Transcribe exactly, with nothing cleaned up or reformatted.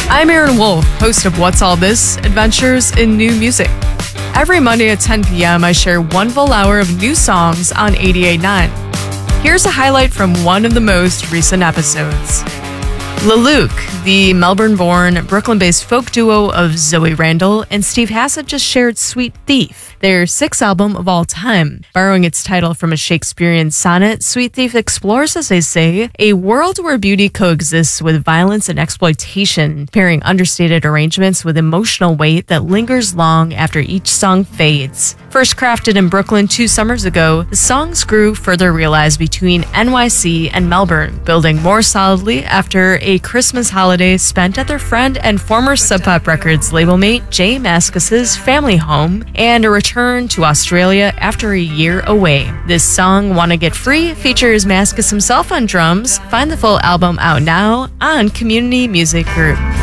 I'm Aaron Wolf, host of What's All This? Adventures in New Music. Every Monday at ten p.m., I share one full hour of new songs on eighty-eight point nine. Here's a highlight from one of the most recent episodes. LaLuke, the Melbourne-born, Brooklyn-based folk duo of Zoe Randall and Steve Hassett, just shared Sweet Thief, their sixth album of all time. Borrowing its title from a Shakespearean sonnet, Sweet Thief explores, as they say, a world where beauty coexists with violence and exploitation, pairing understated arrangements with emotional weight that lingers long after each song fades. First crafted in Brooklyn two summers ago, the songs grew further realized between N Y C and Melbourne, building more solidly after a Christmas holiday spent at their friend and former Sub Pop Records label mate Jay Mascis's family home, and a return to Australia after a year away. This song, Wanna Get Free, features Mascis himself on drums. Find the full album out now on Community Music Group.